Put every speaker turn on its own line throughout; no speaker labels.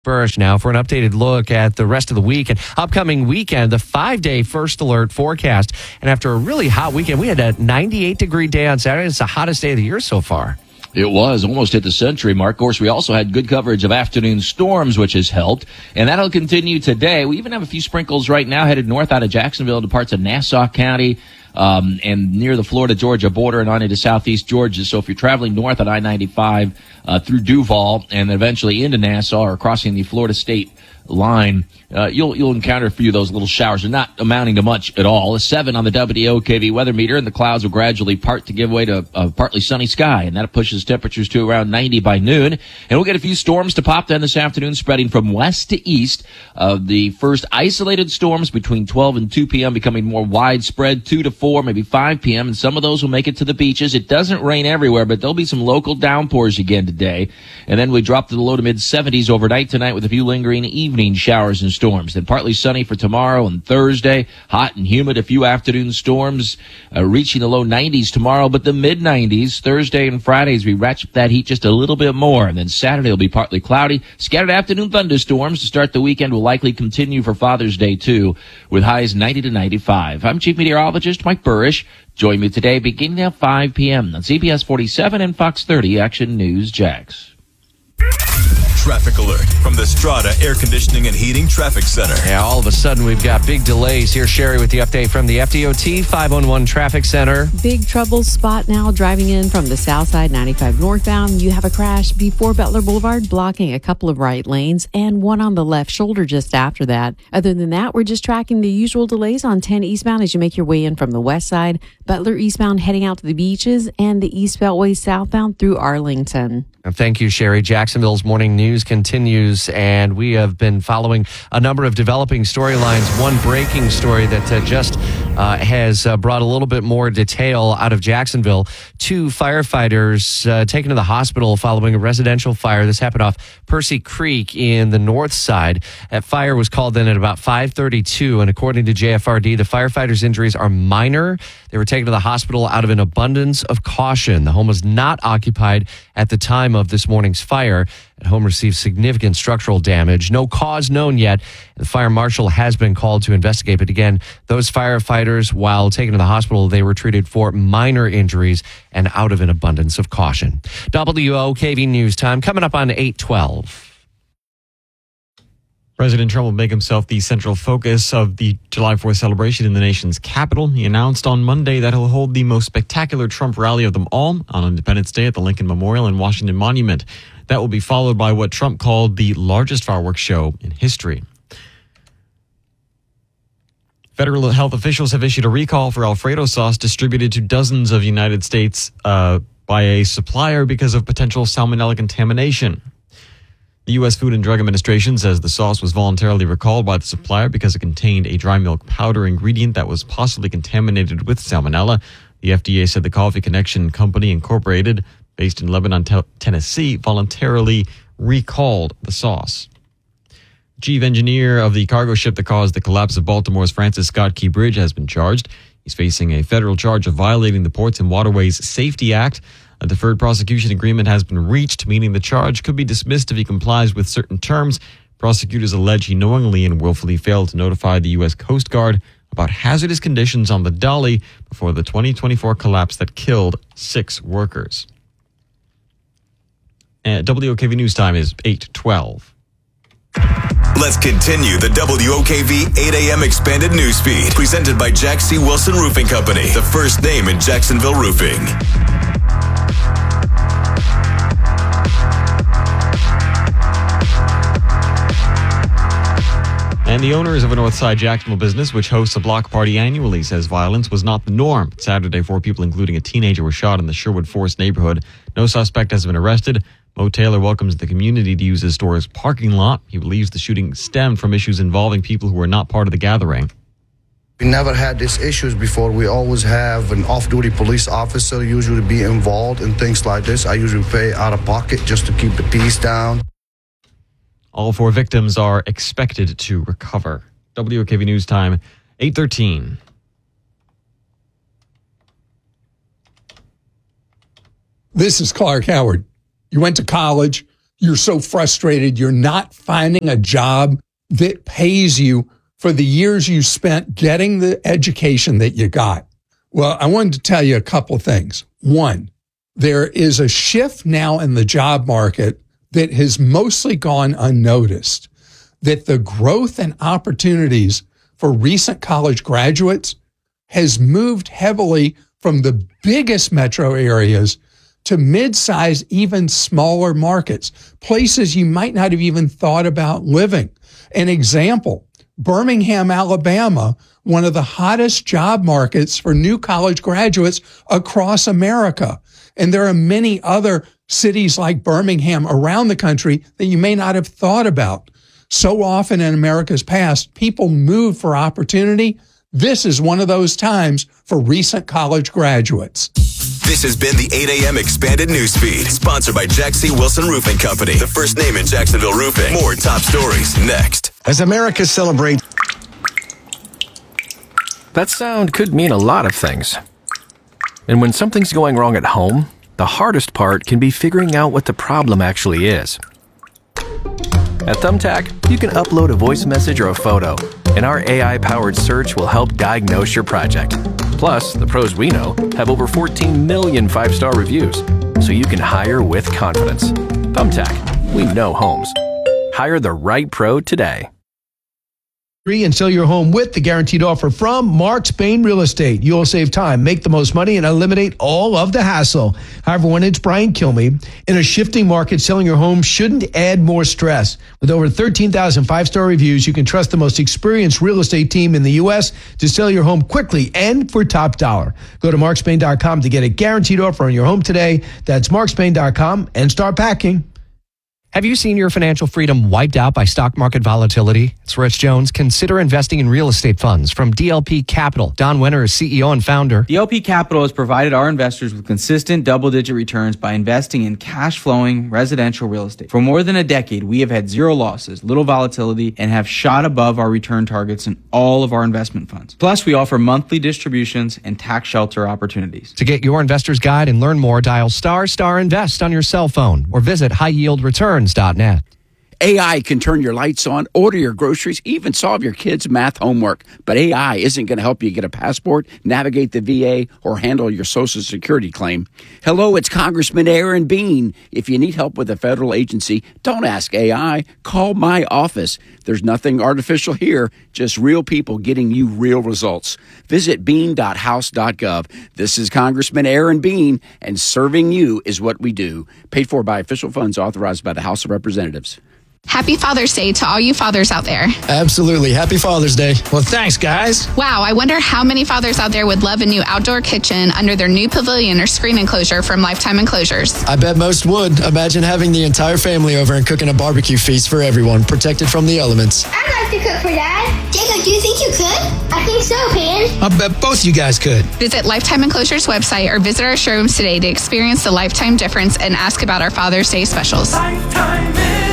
Burrish now for an updated look at the rest of the week and upcoming weekend, the 5-day first alert forecast. And after a really hot weekend, we had a 98-degree day on Saturday. It's the hottest day of the year so far.
It was almost hit the century mark. Of course, we also had good coverage of afternoon storms, which has helped. And that'll continue today. We even have a few sprinkles right now headed north out of Jacksonville to parts of Nassau County. And near the Florida-Georgia border and on into southeast Georgia. So if you're traveling north on I-95 through Duval and then eventually into Nassau or crossing the Florida state line, you'll encounter a few of those little showers. They're not amounting to much at all. A 7 on the WOKV weather meter, and the clouds will gradually part to give way to a partly sunny sky, and that pushes temperatures to around 90 by noon. And we'll get a few storms to pop then this afternoon, spreading from west to east. The first isolated storms between 12 and 2 p.m. becoming more widespread, 2 to 4, maybe 5 p.m., and some of those will make it to the beaches. It doesn't rain everywhere, but there'll be some local downpours again today. And then we drop to the low to mid-70s overnight tonight with a few lingering evening showers and storms. Then partly sunny for tomorrow and Thursday. Hot and humid, a few afternoon storms reaching the low 90s tomorrow, but the mid-90s Thursday and Fridays we ratchet that heat just a little bit more. And then Saturday will be partly cloudy. Scattered afternoon thunderstorms to start the weekend will likely continue for Father's Day too, with highs 90 to 95. I'm Chief Meteorologist Mike Burrish. Join me today beginning at 5 p.m. on CBS 47 and Fox 30 Action News Jax.
Traffic alert from the Strata Air Conditioning and Heating Traffic Center.
Yeah, all of a sudden we've got big delays. Here's Sherry with the update from the FDOT 511 Traffic Center.
Big trouble spot now driving in from the south side 95 northbound. You have a crash before Butler Boulevard blocking a couple of right lanes and one on the left shoulder just after that. Other than that, we're just tracking the usual delays on 10 eastbound as you make your way in from the west side. Butler eastbound heading out to the beaches and the East Beltway southbound through Arlington.
Thank you, Sherry. Jacksonville's morning news continues, and we have been following a number of developing storylines. One breaking story that just has brought a little bit more detail out of Jacksonville. 2 firefighters taken to the hospital following a residential fire. This happened off Percy Creek in the north side. That fire was called in at about 5:32, and according to JFRD, the firefighters' injuries are minor. They were taken to the hospital out of an abundance of caution. The home was not occupied at the time of this morning's fire. The home received significant structural damage. No cause known yet. The fire marshal has been called to investigate. But again, those firefighters, while taken to the hospital, they were treated for minor injuries and out of an abundance of caution. WOKV News Time coming up on 8:12.
President Trump will make himself the central focus of the July 4th celebration in the nation's capital. He announced on Monday that he'll hold the most spectacular Trump rally of them all on Independence Day at the Lincoln Memorial and Washington Monument. That will be followed by what Trump called the largest fireworks show in history. Federal health officials have issued a recall for Alfredo sauce distributed to dozens of United States by a supplier because of potential salmonella contamination. The U.S. Food and Drug Administration says the sauce was voluntarily recalled by the supplier because it contained a dry milk powder ingredient that was possibly contaminated with salmonella. The FDA said the Coffee Connection Company Incorporated, based in Lebanon, Tennessee, voluntarily recalled the sauce. Chief engineer of the cargo ship that caused the collapse of Baltimore's Francis Scott Key Bridge has been charged. He's facing a federal charge of violating the Ports and Waterways Safety Act. A deferred prosecution agreement has been reached, meaning the charge could be dismissed if he complies with certain terms. Prosecutors allege he knowingly and willfully failed to notify the U.S. Coast Guard about hazardous conditions on the Dolly before the 2024 collapse that killed 6 workers. And WOKV News Time is 8:12.
Let's continue the WOKV 8 a.m. expanded news feed presented by Jack C. Wilson Roofing Company, the first name in Jacksonville roofing.
And the owners of a Northside Jacksonville business, which hosts a block party annually, says violence was not the norm. Saturday, 4 people, including a teenager, were shot in the Sherwood Forest neighborhood. No suspect has been arrested. Mo Taylor welcomes the community to use his store's parking lot. He believes the shooting stemmed from issues involving people who were not part of the gathering.
We never had these issues before. We always have an off-duty police officer usually be involved in things like this. I usually pay out of pocket just to keep the peace down.
All 4 victims are expected to recover. WOKV News Time, 8:13.
This is Clark Howard. You went to college, you're so frustrated you're not finding a job that pays you for the years you spent getting the education that you got. Well, I wanted to tell you a couple of things. One, there is a shift now in the job market that has mostly gone unnoticed, that the growth and opportunities for recent college graduates has moved heavily from the biggest metro areas to mid-size, even smaller markets, places you might not have even thought about living. An example, Birmingham, Alabama, one of the hottest job markets for new college graduates across America. And there are many other cities like Birmingham around the country that you may not have thought about. So often in America's past, people move for opportunity. This is one of those times for recent college graduates.
This has been the 8 a.m. Expanded Newsfeed, sponsored by Jack C. Wilson Roofing Company, the first name in Jacksonville roofing. More top stories next.
As America celebrates...
That sound could mean a lot of things. And when something's going wrong at home, the hardest part can be figuring out what the problem actually is. At Thumbtack, you can upload a voice message or a photo, and our AI-powered search will help diagnose your project. Plus, the pros we know have over 14 million 5-star reviews, so you can hire with confidence. Thumbtack, we know homes. Hire the right pro today.
And sell your home with the guaranteed offer from Mark Spain Real Estate. You'll save time, make the most money, and eliminate all of the hassle. However, when it's Brian Kilmeade, in a shifting market, selling your home shouldn't add more stress. With over 13,000 5-star reviews, you can trust the most experienced real estate team in the U.S. to sell your home quickly and for top dollar. Go to markspain.com to get a guaranteed offer on your home today. That's markspain.com and start packing.
Have you seen your financial freedom wiped out by stock market volatility? It's Rich Jones. Consider investing in real estate funds from DLP Capital. Don Winter is CEO and founder.
DLP Capital has provided our investors with consistent double-digit returns by investing in cash-flowing residential real estate. For more than a decade, we have had zero losses, little volatility, and have shot above our return targets in all of our investment funds. Plus, we offer monthly distributions and tax shelter opportunities.
To get your investor's guide and learn more, dial **invest on your cell phone or visit highyieldreturns.net.
AI can turn your lights on, order your groceries, even solve your kids' math homework. But AI isn't going to help you get a passport, navigate the VA, or handle your Social Security claim. Hello, it's Congressman Aaron Bean. If you need help with a federal agency, don't ask AI. Call my office. There's nothing artificial here, just real people getting you real results. Visit bean.house.gov. This is Congressman Aaron Bean, and serving you is what we do. Paid for by official funds authorized by the House of Representatives.
Happy Father's Day to all you fathers out there.
Absolutely. Happy Father's Day. Well, thanks, guys.
Wow, I wonder how many fathers out there would love a new outdoor kitchen under their new pavilion or screen enclosure from Lifetime Enclosures.
I bet most would. Imagine having the entire family over and cooking a barbecue feast for everyone, protected from the elements.
I'd like to cook for Dad. Jacob, do you think you could? I think so, Pan.
I bet both you guys could.
Visit Lifetime Enclosures website or visit our showrooms today to experience the Lifetime difference and ask about our Father's Day specials.
Lifetime Enclosures.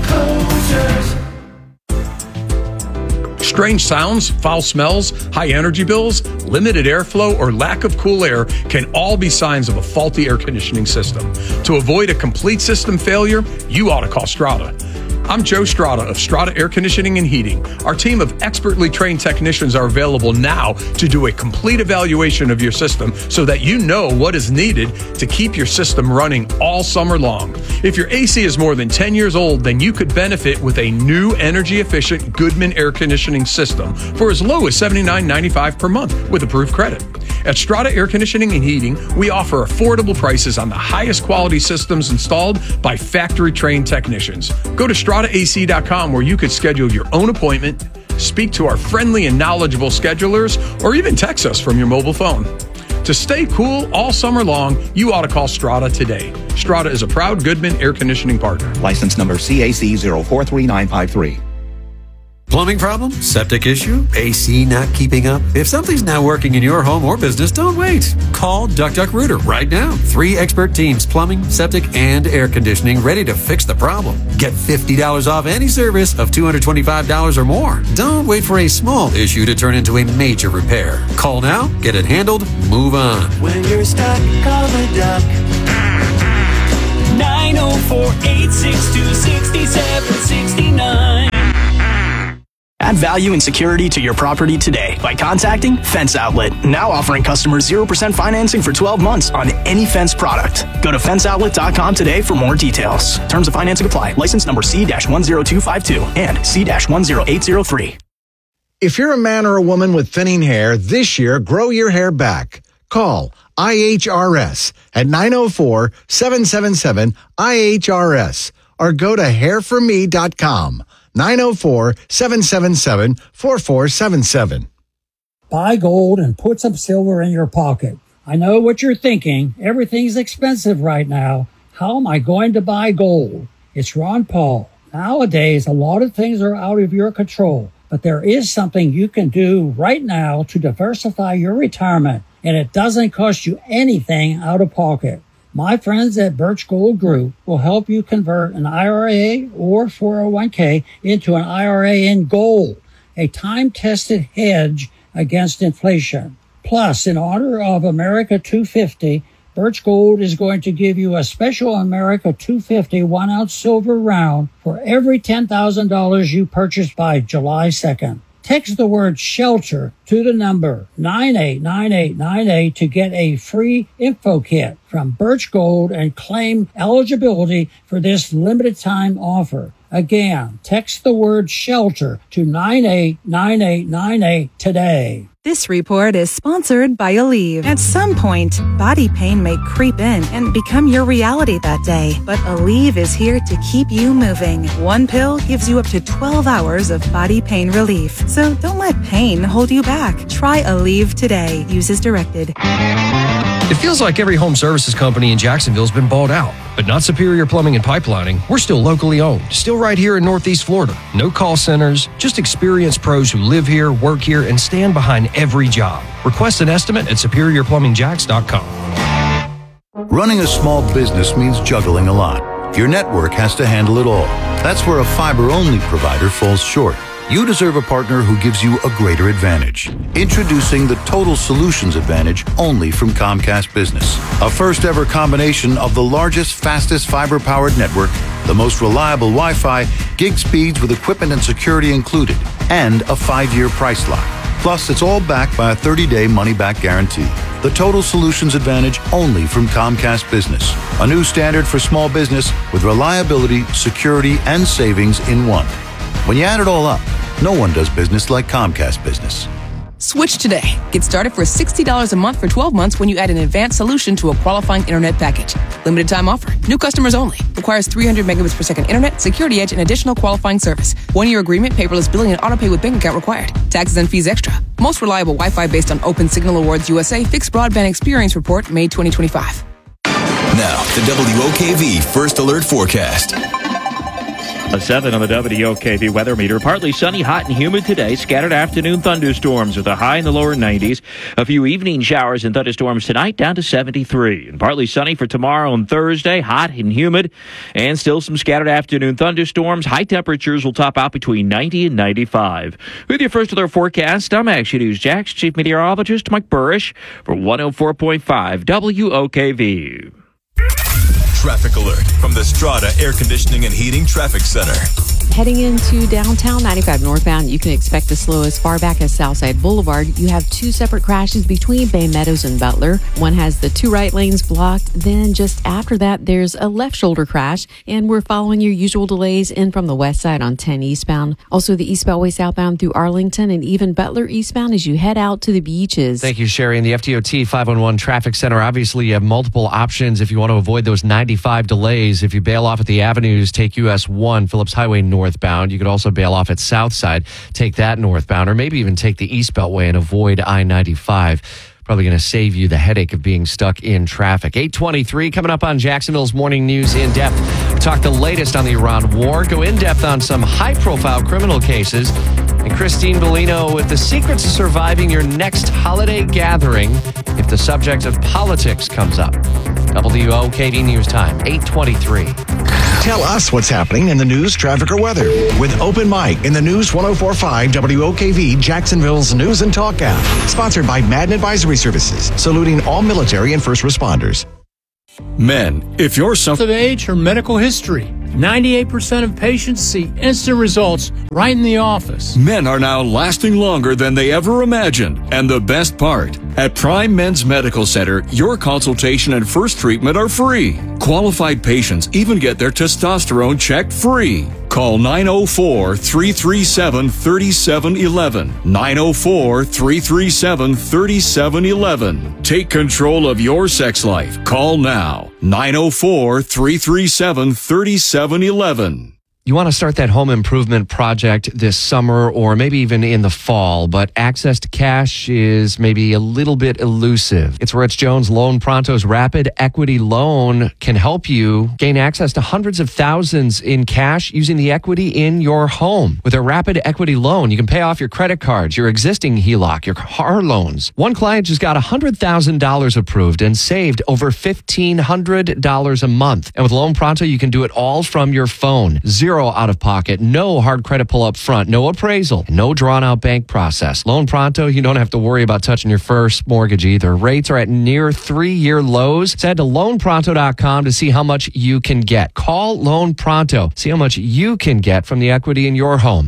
Strange sounds, foul smells, high energy bills, limited airflow, or lack of cool air can all be signs of a faulty air conditioning system. To avoid a complete system failure, you ought to call Strata. I'm Joe Strata of Strata Air Conditioning and Heating. Our team of expertly trained technicians are available now to do a complete evaluation of your system so that you know what is needed to keep your system running all summer long. If your AC is more than 10 years old, then you could benefit with a new energy-efficient Goodman air conditioning system for as low as $79.95 per month with approved credit. At Strata Air Conditioning and Heating, we offer affordable prices on the highest quality systems installed by factory-trained technicians. Go to StrataAC.com where you could schedule your own appointment, speak to our friendly and knowledgeable schedulers, or even text us from your mobile phone. To stay cool all summer long, you ought to call Strata today. Strata is a proud Goodman air conditioning partner.
License number CAC 043953.
Plumbing problem? Septic issue? AC not keeping up? If something's not working in your home or business, don't wait. Call Duck Duck Rooter right now. 3 expert teams, plumbing, septic, and air conditioning, ready to fix the problem. Get $50 off any service of $225 or more. Don't wait for a small issue to turn into a major repair. Call now, get it handled, move on.
When you're stuck, call the Duck. 904-862-6769. Add value and security to your property today by contacting Fence Outlet. Now offering customers 0% financing for 12 months on any Fence product. Go to fenceoutlet.com today for more details. Terms of financing apply. License number C-10252 and C-10803.
If you're a man or a woman with thinning hair, this year, grow your hair back. Call IHRS at 904-777-IHRS or go to hairforme.com. 904-777-4477.
Buy gold and put some silver in your pocket. I know what you're thinking. Everything's expensive right now. How am I going to buy gold? It's Ron Paul. Nowadays, a lot of things are out of your control, but there is something you can do right now to diversify your retirement, and it doesn't cost you anything out of pocket. My friends at Birch Gold Group will help you convert an IRA or 401k into an IRA in gold, a time-tested hedge against inflation. Plus, in honor of America 250, Birch Gold is going to give you a special America 250 1-ounce silver round for every $10,000 you purchase by July 2nd. Text the word SHELTER to the number 989898 to get a free info kit from Birch Gold and claim eligibility for this limited time offer. Again, text the word SHELTER to 989898 today.
This report is sponsored by Aleve. At some point, body pain may creep in and become your reality that day. But Aleve is here to keep you moving. One pill gives you up to 12 hours of body pain relief. So don't let pain hold you back. Try Aleve today. Use as directed.
It feels like every home services company in Jacksonville has been bought out, but not Superior Plumbing and Pipelining. We're still locally owned, still right here in Northeast Florida. No call centers, just experienced pros who live here, work here, and stand behind every job. Request an estimate at SuperiorPlumbingJacks.com.
Running a small business means juggling a lot. Your network has to handle it all. That's where a fiber-only provider falls short. You deserve a partner who gives you a greater advantage. Introducing the Total Solutions Advantage only from Comcast Business. A first-ever combination of the largest, fastest fiber-powered network, the most reliable Wi-Fi, gig speeds with equipment and security included, and a 5-year price lock. Plus, it's all backed by a 30-day money-back guarantee. The Total Solutions Advantage only from Comcast Business. A new standard for small business with reliability, security, and savings in one. When you add it all up, no one does business like Comcast Business.
Switch today. Get started for $60 a month for 12 months when you add an advanced solution to a qualifying internet package. Limited time offer. New customers only. Requires 300 megabits per second internet, security edge, and additional qualifying service. 1-year agreement, paperless billing, and autopay with bank account required. Taxes and fees extra. Most reliable Wi-Fi based on Open Signal Awards USA Fixed Broadband Experience Report, May 2025.
Now, the WOKV First Alert Forecast.
A 7 on the WOKV weather meter. Partly sunny, hot, and humid today. Scattered afternoon thunderstorms with a high in the lower 90s. A few evening showers and thunderstorms tonight, down to 73. And partly sunny for tomorrow and Thursday. Hot and humid. And still some scattered afternoon thunderstorms. High temperatures will top out between 90 and 95. With your First Alert forecast, I'm Action News Jax Chief Meteorologist Mike Burrish for 104.5 WOKV.
Traffic alert from the Strata Air Conditioning and Heating Traffic Center.
Heading into downtown 95 northbound, you can expect to slow as far back as Southside Boulevard. You have 2 separate crashes between Bay Meadows and Butler. One has the 2 right lanes blocked. Then just after that, there's a left shoulder crash, and we're following your usual delays in from the west side on 10 eastbound. Also, the East Beltway southbound through Arlington and even Butler eastbound as you head out to the beaches.
Thank you, Sherry. In the FDOT 511 Traffic Center, obviously you have multiple options if you want to avoid those 95 delays. If you bail off at the avenues, take US 1, Phillips Highway northbound. You could also bail off at Southside, take that northbound, or maybe even take the East Beltway and avoid I-95. Probably going to save you the headache of being stuck in traffic. 8:23 coming up on Jacksonville's Morning News In Depth. Talk the latest on the Iran war, go in depth on some high-profile criminal cases, and Christine Bellino with the secrets of surviving your next holiday gathering if the subject of politics comes up. WOKV News Time, 8:23.
Tell us what's happening in the news, traffic, or weather with Open Mic in the News 104.5 WOKV Jacksonville's News and Talk app. Sponsored by Madden Advisory Services, saluting all military and first responders.
Men, if you're
of age or medical history, 98% of patients see instant results right in the office.
Men are now lasting longer than they ever imagined. And the best part, at Prime Men's Medical Center, your consultation and first treatment are free. Qualified patients even get their testosterone checked free. Call 904-337-3711. 904-337-3711. Take control of your sex life. Call now. 904-337-3711.
You want to start that home improvement project this summer or maybe even in the fall, but access to cash is maybe a little bit elusive. It's Rich Jones. Loan Pronto's Rapid Equity Loan can help you gain access to hundreds of thousands in cash using the equity in your home. With a Rapid Equity Loan, you can pay off your credit cards, your existing HELOC, your car loans. One client just got $100,000 approved and saved over $1,500 a month. And with Loan Pronto, you can do it all from your phone. Zero out of pocket, no hard credit pull up front, no appraisal, no drawn out bank process. Loan Pronto, you don't have to worry about touching your first mortgage either. Rates are at near 3-year lows. So head to loanpronto.com to see how much you can get. Call Loan Pronto. See how much you can get from the equity in your home.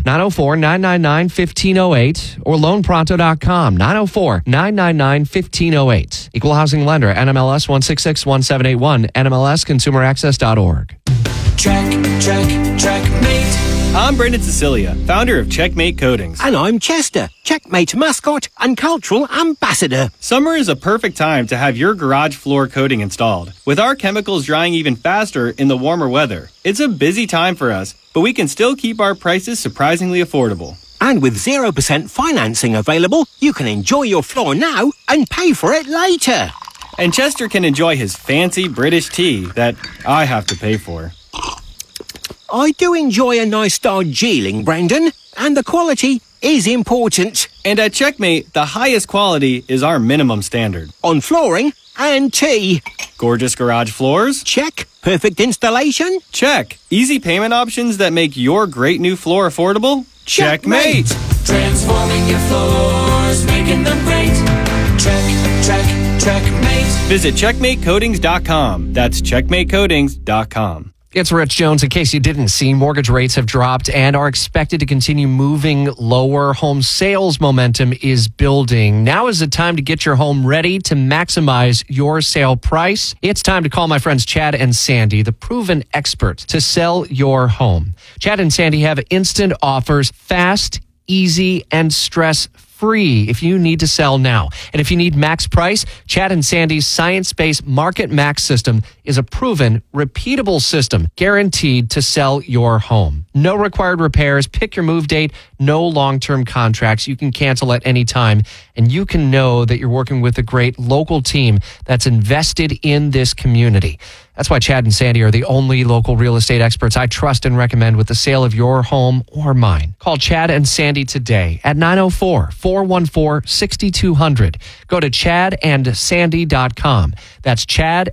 904-999-1508 or loanpronto.com. 904-999-1508. Equal housing lender, NMLS 1661781, NMLSconsumeraccess.org.
Checkmate. I'm Brendan Cecilia, founder of Checkmate Coatings.
And I'm Chester, Checkmate mascot and cultural ambassador.
Summer is a perfect time to have your garage floor coating installed. With our chemicals drying even faster in the warmer weather, it's a busy time for us, but we can still keep our prices surprisingly affordable.
And with 0% financing available, you can enjoy your floor now and pay for it later.
And Chester can enjoy his fancy British tea that I have to pay for.
I do enjoy a nice Darjeeling, Brendan, and the quality is important.
And at Checkmate, the highest quality is our minimum standard.
On flooring and tea.
Gorgeous garage floors?
Check. Perfect installation?
Check. Easy payment options that make your great new floor affordable? Checkmate!
Transforming your floors, making them great. Checkmate.
Visit checkmatecoatings.com. That's checkmatecoatings.com.
It's Rich Jones. In case you didn't see, mortgage rates have dropped and are expected to continue moving lower. Home sales momentum is building. Now is the time to get your home ready to maximize your sale price. It's time to call my friends Chad and Sandy, the proven experts to sell your home. Chad and Sandy have instant offers, fast, easy, and stress-free if you need to sell now. And if you need max price, Chad and Sandy's science-based Market Max system is a proven, repeatable system guaranteed to sell your home. No required repairs, pick your move date, no long-term contracts. You can cancel at any time, and you can know that you're working with a great local team that's invested in this community. That's why Chad and Sandy are the only local real estate experts I trust and recommend with the sale of your home or mine. Call Chad and Sandy today at 904-414-6200. Go to chadandsandy.com. That's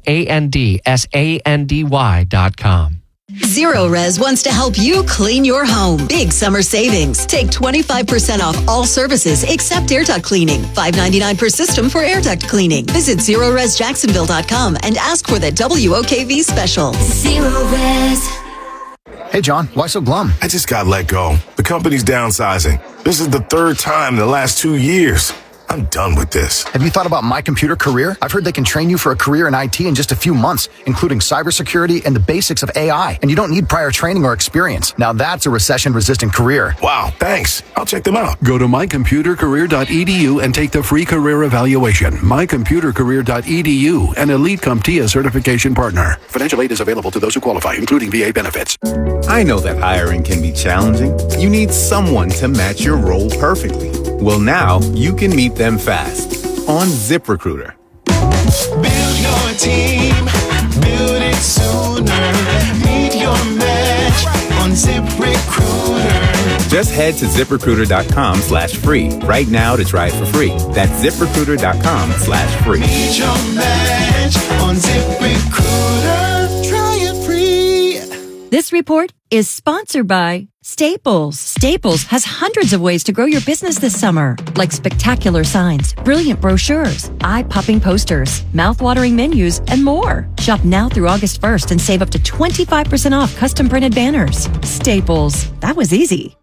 ChadAndSandy.com.
Zero Res wants to help you clean your home. Big summer savings. Take 25% off all services except air duct cleaning. $5.99 per system for air duct cleaning. Visit ZeroResJacksonville.com and ask for the WOKV special.
Zero Res.
Hey, John, why so glum?
I just got let go. The company's downsizing. This is the third time in the last 2 years. I'm done with this.
Have you thought about My Computer Career? I've heard they can train you for a career in IT in just a few months, including cybersecurity and the basics of AI. And you don't need prior training or experience. Now that's a recession-resistant career.
Wow, thanks. I'll check them out.
Go to mycomputercareer.edu and take the free career evaluation. Mycomputercareer.edu, an Elite CompTIA certification partner. Financial aid is available to those who qualify, including VA benefits.
I know that hiring can be challenging. You need someone to match your role perfectly. Well, now you can meet them fast on ZipRecruiter.
Build your team, build it sooner. Meet your match on ZipRecruiter.
Just head to ZipRecruiter.com/free right now to try it for free. That's ZipRecruiter.com/free.
Meet your match on ZipRecruiter. Try it free.
This report is sponsored by Staples. Staples has hundreds of ways to grow your business this summer, like spectacular signs, brilliant brochures, eye-popping posters, mouth-watering menus, and more. Shop now through August 1st and save up to 25% off custom printed banners. Staples. That was easy.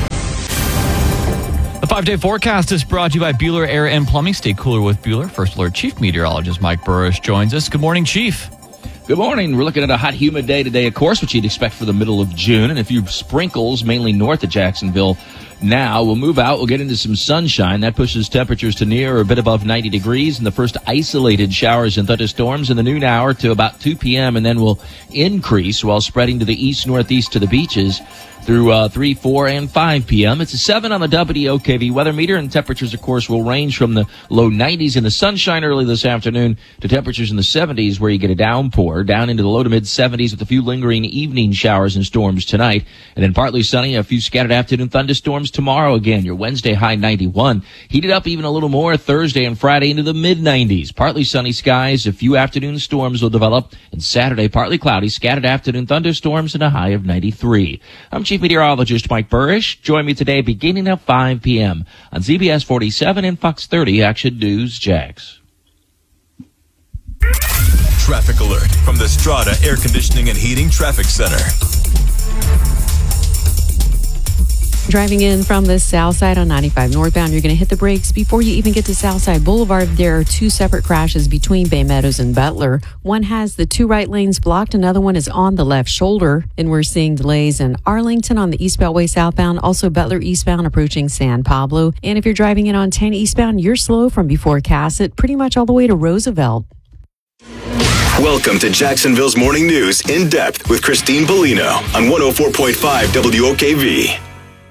The 5-day forecast is brought to you by Bueller Air and Plumbing. Stay cooler with Bueller. First Alert Chief Meteorologist Mike Burrish joins us. Good morning, Chief.
Good morning. We're looking at a hot, humid day today, of course, which you'd expect for the middle of June, and a few sprinkles, mainly north of Jacksonville. Now we'll move out. We'll get into some sunshine. That pushes temperatures to near or a bit above 90 degrees, and the first isolated showers and thunderstorms in the noon hour to about 2 p.m., and then will increase while spreading to the east, northeast to the beaches through 3, 4, and 5 p.m. It's a 7 on the WOKV weather meter, and temperatures, of course, will range from the low 90s in the sunshine early this afternoon to temperatures in the 70s where you get a downpour, down into the low to mid 70s with a few lingering evening showers and storms tonight, and then partly sunny, a few scattered afternoon thunderstorms tomorrow. Again, your Wednesday high 91, heated up even a little more Thursday and Friday into the mid 90s. Partly sunny skies, a few afternoon storms will develop, and Saturday partly cloudy, scattered afternoon thunderstorms and a high of 93. I'm Chief Meteorologist Mike Burrish. Join me today beginning at 5 p.m. on CBS 47 and Fox 30 Action News Jax.
Traffic alert from the Strata Air Conditioning and Heating Traffic Center.
Driving in from the south side on 95 northbound, you're going to hit the brakes before you even get to Southside Boulevard. There are two separate crashes between Bay Meadows and Butler. One has the two right lanes blocked. Another one is on the left shoulder. And we're seeing delays in Arlington on the East Beltway southbound, also Butler eastbound approaching San Pablo. And if you're driving in on 10 eastbound, you're slow from before Cassett, pretty much all the way to Roosevelt.
Welcome to Jacksonville's Morning News in depth with Christine Bellino on 104.5 WOKV.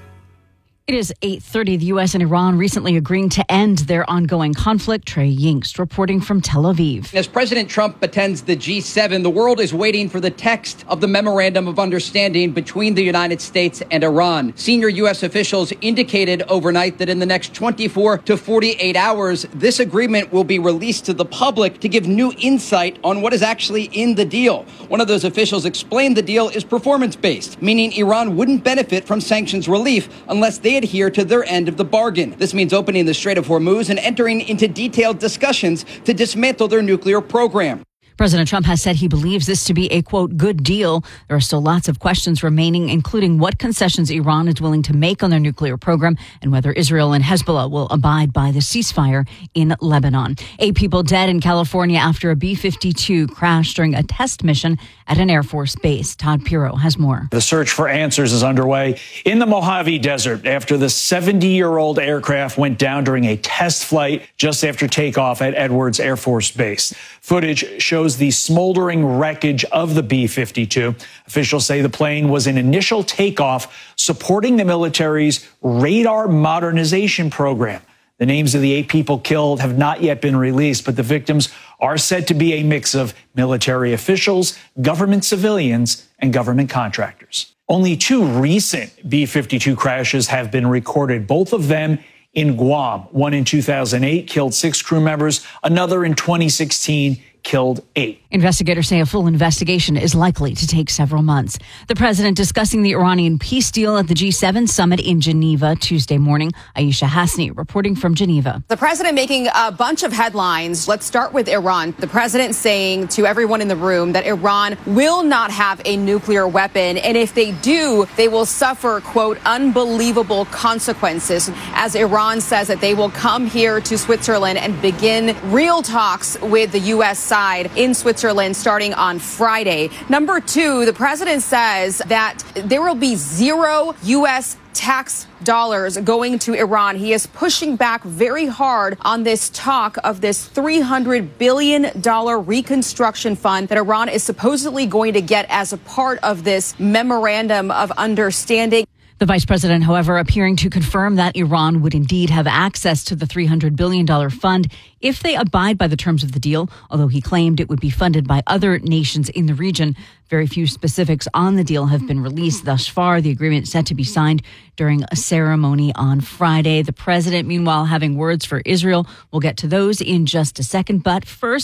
It is 8:30. The U.S. and Iran recently agreeing to end their ongoing conflict. Trey Yingst reporting from Tel Aviv.
As President Trump attends the G7, the world is waiting for the text of the Memorandum of Understanding between the United States and Iran. Senior U.S. officials indicated overnight that in the next 24 to 48 hours, this agreement will be released to the public to give new insight on what is actually in the deal. One of those officials explained the deal is performance-based, meaning Iran wouldn't benefit from sanctions relief unless they adhere to their end of the bargain. This means opening the Strait of Hormuz and entering into detailed discussions to dismantle their nuclear program.
President Trump has said he believes this to be a, quote, good deal. There are still lots of questions remaining, including what concessions Iran is willing to make on their nuclear program and whether Israel and Hezbollah will abide by the ceasefire in Lebanon. 8 people dead in California after a B-52 crashed during a test mission at an Air Force base. Todd Pirro has more.
The search for answers is underway in the Mojave Desert after the 70-year-old aircraft went down during a test flight just after takeoff at Edwards Air Force Base. Footage shows the smoldering wreckage of the B-52. Officials say the plane was an initial takeoff supporting the military's radar modernization program. The names of the 8 people killed have not yet been released, but the victims are said to be a mix of military officials, government civilians, and government contractors. Only 2 recent B-52 crashes have been recorded, both of them in Guam. One in 2008 killed 6 crew members, another in 2016 killed 8.
Investigators say a full investigation is likely to take several months. The president discussing the Iranian peace deal at the G7 summit in Geneva Tuesday morning. Aisha Hasni reporting from Geneva.
The president making a bunch of headlines. Let's start with Iran. The president saying to everyone in the room that Iran will not have a nuclear weapon. And if they do, they will suffer, quote, unbelievable consequences. As Iran says that they will come here to Switzerland and begin real talks with the U.S. side in Switzerland starting on Friday. Number 2, the president says that there will be 0 U.S. tax dollars going to Iran. He is pushing back very hard on this talk of this $300 billion reconstruction fund that Iran is supposedly going to get as a part of this memorandum of understanding.
The vice president, however, appearing to confirm that Iran would indeed have access to the $300 billion fund if they abide by the terms of the deal, although he claimed it would be funded by other nations in the region. Very few specifics on the deal have been released thus far. The agreement is set to be signed during a ceremony on Friday. The president, meanwhile, having words for Israel. We'll get to those in just a second. But first,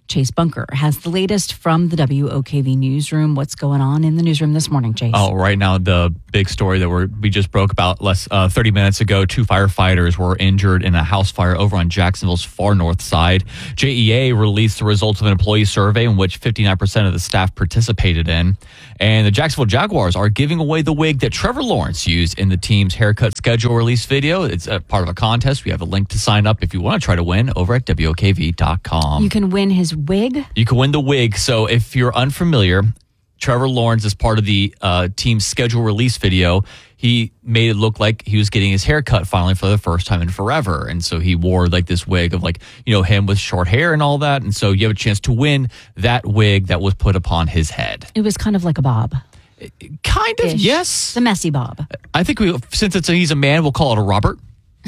Chase Bunker has the latest from the WOKV newsroom. What's going on in the newsroom this morning, Chase?
Oh, right now, the big story that we just broke about 30 minutes ago, 2 firefighters were injured in a house fire over on Jacksonville's far north side. JEA released the results of an employee survey in which 59% of the staff participated in. And the Jacksonville Jaguars are giving away the wig that Trevor Lawrence used in the team's haircut schedule release video. It's a part of a contest. We have a link to sign up if you want to try to win over at WOKV.com.
You can win his wig?
You can win the wig. So if you're unfamiliar, Trevor Lawrence, as part of the team's schedule release video, he made it look like he was getting his hair cut finally for the first time in forever. And so he wore like this wig of him with short hair and all that. And so you have a chance to win that wig that was put upon his head.
It was kind of like a bob.
Kind of, yes.
The messy bob.
I think since he's a man, we'll call it a Robert.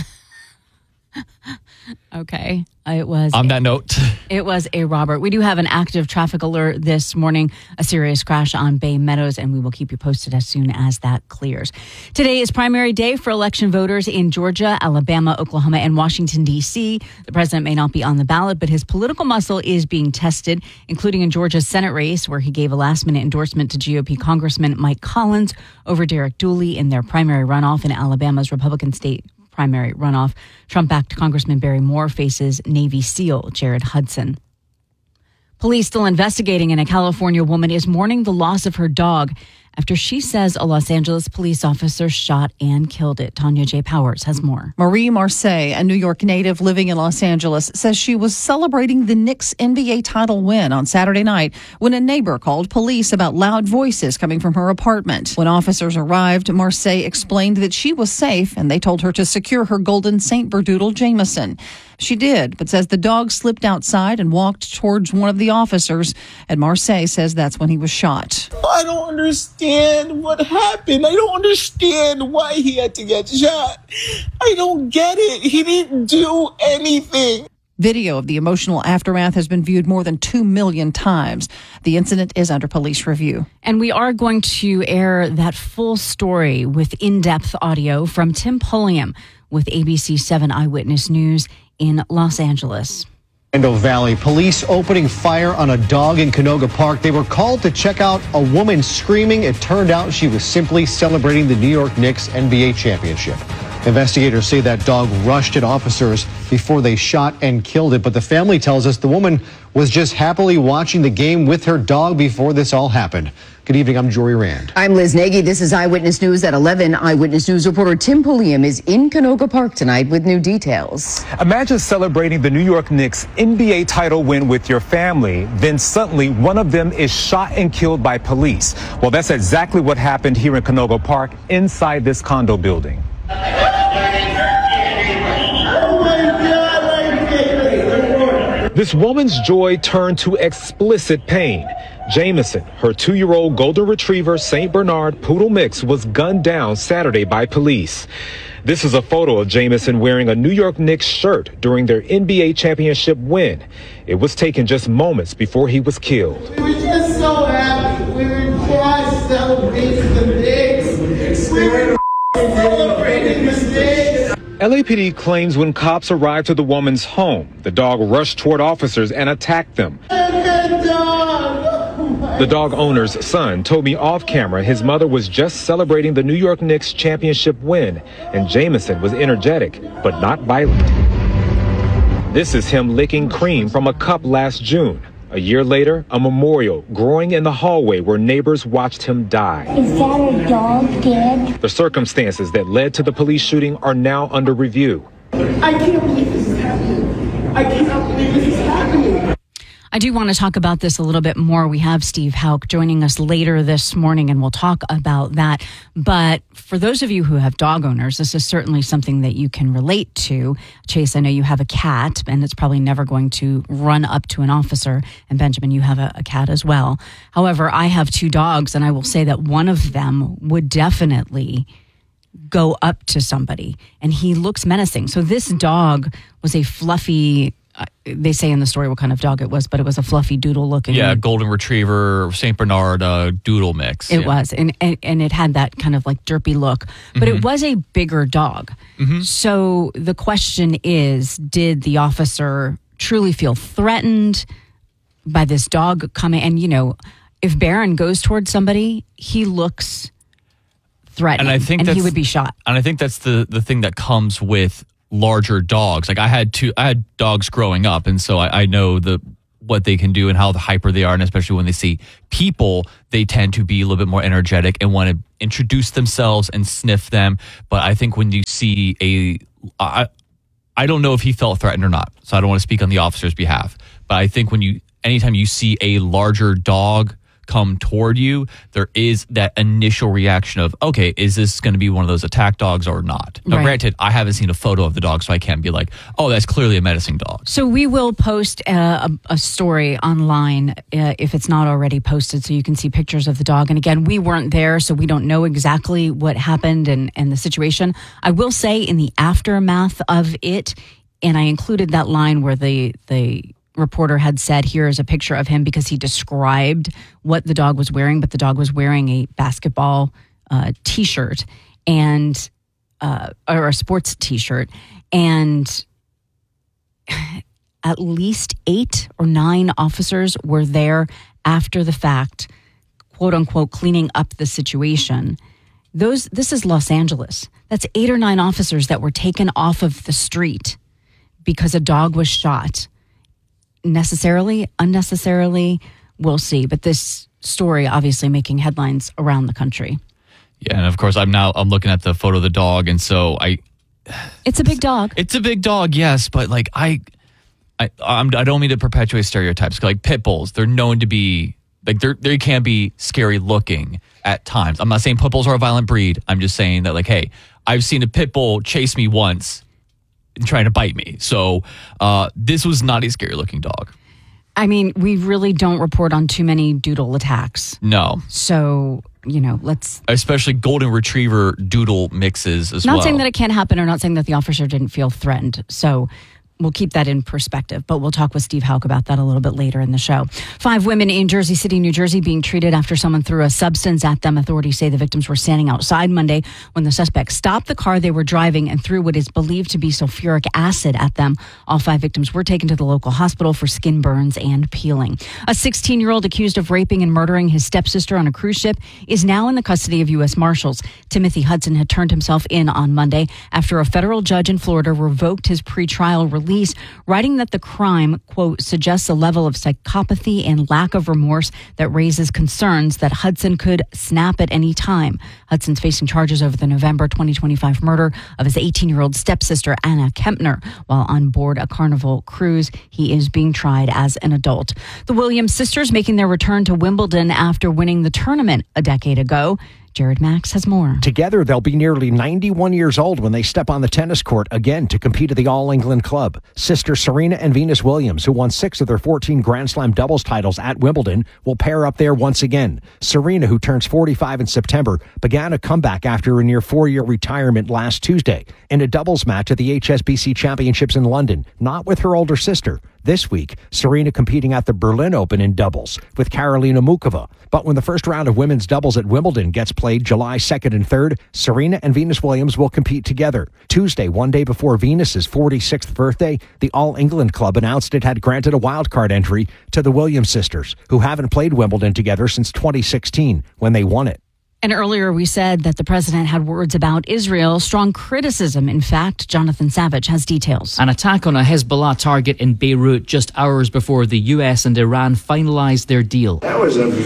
Okay. It was
on that note.
It was a Robert. We do have an active traffic alert this morning, a serious crash on Bay Meadows, and we will keep you posted as soon as that clears. Today is primary day for election voters in Georgia, Alabama, Oklahoma, and Washington, D.C. The president may not be on the ballot, but his political muscle is being tested, including in Georgia's Senate race, where he gave a last-minute endorsement to GOP Congressman Mike Collins over Derek Dooley in their primary runoff. In Alabama's Republican state primary runoff, Trump-backed Congressman Barry Moore faces Navy SEAL Jared Hudson. Police still investigating, and a California woman is mourning the loss of her dog after she says a Los Angeles police officer shot and killed it. Tanya J. Powers has more.
Marie Marseille, a New York native living in Los Angeles, says she was celebrating the Knicks NBA title win on Saturday night when a neighbor called police about loud voices coming from her apartment. When officers arrived, Marseille explained that she was safe and they told her to secure her golden Saint Berdoodle Jameson. She did, but says the dog slipped outside and walked towards one of the officers, and Marseille says that's when he was shot.
I don't understand what happened. I don't understand why he had to get shot. I don't get it. He didn't do anything.
Video of the emotional aftermath has been viewed more than 2 million times. The incident is under police review.
And we are going to air that full story with in-depth audio from Tim Pulliam with ABC 7 Eyewitness News in Los Angeles.
Randall Valley police opening fire on a dog in Canoga Park. They were called to check out a woman screaming. It turned out she was simply celebrating the New York Knicks NBA championship. Investigators say that dog rushed at officers before they shot and killed it. But the family tells us the woman was just happily watching the game with her dog before this all happened. Good evening, I'm Jory Rand.
I'm Liz Nagy. This is Eyewitness News at 11. Eyewitness News reporter Tim Pulliam is in Canoga Park tonight with new details.
Imagine celebrating the New York Knicks NBA title win with your family. Then suddenly one of them is shot and killed by police. Well, that's exactly what happened here in Canoga Park inside this condo building. This woman's joy turned to explicit pain. Jameson, her 2-year-old golden retriever St. Bernard poodle mix, was gunned down Saturday by police. This is a photo of Jameson wearing a New York Knicks shirt during their NBA championship win. It was taken just moments before he was killed.
We were just so happy. We were just celebrating the Knicks. We were celebrating the Knicks.
LAPD claims when cops arrived to the woman's home, the dog rushed toward officers and attacked them. The dog owner's son told me off camera his mother was just celebrating the New York Knicks championship win, and Jameson was energetic, but not violent. This is him licking cream from a cup last June. A year later, a memorial growing in the hallway where neighbors watched him die.
Is that a dog dead?
The circumstances that led to the police shooting are now under review.
I can't believe this is happening. I cannot believe this is happening.
I do want to talk about this a little bit more. We have Steve Hauk joining us later this morning, and we'll talk about that. But for those of you who have dog owners, this is certainly something that you can relate to. Chase, I know you have a cat, and it's probably never going to run up to an officer. And Benjamin, you have a cat as well. However, I have 2 dogs, and I will say that one of them would definitely go up to somebody, and he looks menacing. So this dog was a fluffy... they say in the story what kind of dog it was, but it was a fluffy doodle looking.
Yeah, golden retriever, St. Bernard doodle mix.
It was, and it had that kind of like derpy look, but it was a bigger dog. So the question is, did the officer truly feel threatened? by this dog coming. And, if Barron goes towards somebody, he looks threatening,
and I think
he would be shot.
And I think that's the thing that comes with larger dogs. Like I had dogs growing up, and so I know what they can do and how hyper they are, and especially when they see people, they tend to be a little bit more energetic and want to introduce themselves and sniff them. But I think when you see I don't know if he felt threatened or not, so I don't want to speak on the officer's behalf. But I think anytime you see a larger dog come toward you, there is that initial reaction of, okay, is this going to be one of those attack dogs or not? Now, granted, I haven't seen a photo of the dog, so I can't be like, oh, that's clearly a menacing dog.
So we will post a story online if it's not already posted, so you can see pictures of the dog. And again, we weren't there, so we don't know exactly what happened and the situation. I will say in the aftermath of it, and I included that line where the reporter had said, here is a picture of him, because he described what the dog was wearing, but the dog was wearing a basketball t-shirt and or a sports t-shirt, and at least 8 or 9 officers were there after the fact, quote unquote, cleaning up the situation. This is Los Angeles. That's 8 or 9 officers that were taken off of the street because a dog was shot. Necessarily, unnecessarily, we'll see. But this story obviously making headlines around the country.
Yeah, and of course I'm looking at the photo of the dog, and so
it's a big dog.
It's a big dog, yes, but like I don't mean to perpetuate stereotypes. Like pit bulls, they're known to be like they can be scary looking at times. I'm not saying pit bulls are a violent breed. I'm just saying that, like, hey, I've seen a pit bull chase me once trying to bite me. So this was not a scary looking dog.
I mean, we really don't report on too many doodle attacks.
No.
So, let's...
Especially golden retriever doodle mixes as well.
Not saying that it can't happen, or not saying that the officer didn't feel threatened. So we'll keep that in perspective, but we'll talk with Steve Houck about that a little bit later in the show. 5 women in Jersey City, New Jersey, being treated after someone threw a substance at them. Authorities say the victims were standing outside Monday when the suspect stopped the car they were driving and threw what is believed to be sulfuric acid at them. All 5 victims were taken to the local hospital for skin burns and peeling. A 16-year-old accused of raping and murdering his stepsister on a cruise ship is now in the custody of U.S. Marshals. Timothy Hudson had turned himself in on Monday after a federal judge in Florida revoked his pretrial release, writing that the crime, quote, suggests a level of psychopathy and lack of remorse that raises concerns that Hudson could snap at any time. Hudson's facing charges over the November 2025 murder of his 18-year-old stepsister, Anna Kempner, while on board a Carnival cruise. He is being tried as an adult. The Williams sisters making their return to Wimbledon after winning the tournament a decade ago. Jared Max has more.
Together, they'll be nearly 91 years old when they step on the tennis court again to compete at the All England Club. Sisters Serena and Venus Williams, who won 6 of their 14 Grand Slam doubles titles at Wimbledon, will pair up there once again. Serena, who turns 45 in September, began a comeback after a near 4-year retirement last Tuesday in a doubles match at the HSBC Championships in London, not with her older sister. This week, Serena competing at the Berlin Open in doubles with Karolina Mukova. But when the first round of women's doubles at Wimbledon gets played July 2nd and 3rd, Serena and Venus Williams will compete together. Tuesday, one day before Venus's 46th birthday, the All England Club announced it had granted a wildcard entry to the Williams sisters, who haven't played Wimbledon together since 2016, when they won it.
And earlier we said that the president had words about Israel, strong criticism. In fact, Jonathan Savage has details.
An attack on a Hezbollah target in Beirut just hours before the U.S. and Iran finalized their deal.
That